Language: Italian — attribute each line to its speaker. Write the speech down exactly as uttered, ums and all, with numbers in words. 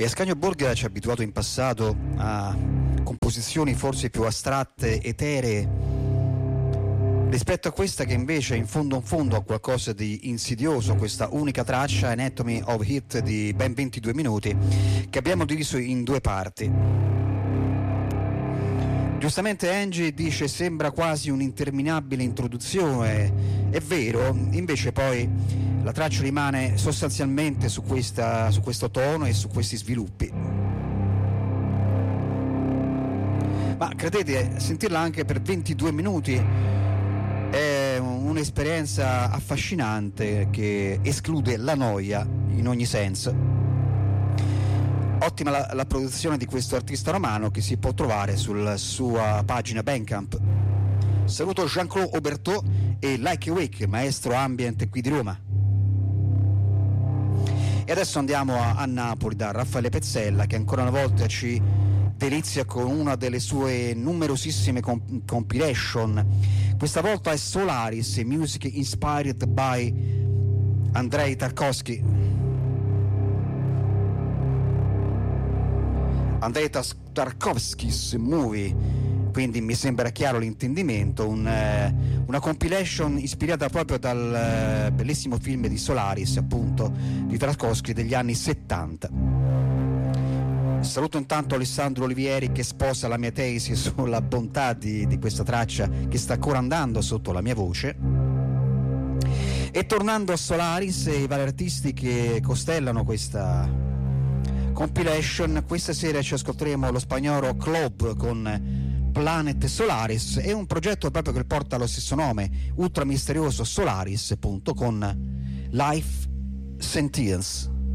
Speaker 1: E Ascanio Borghi ci ha abituato in passato a composizioni forse più astratte, eteree, rispetto a questa che invece in fondo in fondo ha qualcosa di insidioso, questa unica traccia Anatomy of Heat di ben ventidue minuti che abbiamo diviso in due parti. Giustamente Angie dice sembra quasi un'interminabile introduzione, è vero, invece poi la traccia rimane sostanzialmente su, questa, su questo tono e su questi sviluppi. Ma credete, sentirla anche per ventidue minuti è un'esperienza affascinante che esclude la noia in ogni senso. Ottima la, la produzione di questo artista romano che si può trovare sulla sua pagina Bandcamp. Saluto Jean-Claude Aubertot e Like a Wake, maestro ambient qui di Roma. E adesso andiamo a, a Napoli da Raffaele Pezzella, che ancora una volta ci delizia con una delle sue numerosissime comp- compilation. Questa volta è Solaris, music inspired by Andrei Tarkovsky. Andrei Tarkovsky's Movie, quindi mi sembra chiaro l'intendimento, un, eh, una compilation ispirata proprio dal eh, bellissimo film di Solaris, appunto, di Tarkovsky degli anni settanta. Saluto intanto Alessandro Olivieri che sposa la mia tesi sulla bontà di, di questa traccia che sta ancora andando sotto la mia voce. E tornando a Solaris e i vari artisti che costellano questa compilation, questa sera ci ascolteremo lo spagnolo Club con Planet Solaris, è un progetto proprio che porta lo stesso nome, ultra misterioso Solaris, appunto, con Life Sentience.